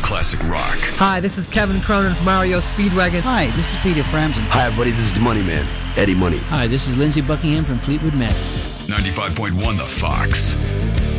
classic rock. Hi, this is Kevin Cronin from REO Speedwagon. Hi, this is Peter Framson. Hi, everybody. This is the Money Man, Eddie Money. Hi, this is Lindsey Buckingham from Fleetwood Mac. 95.1 The Fox.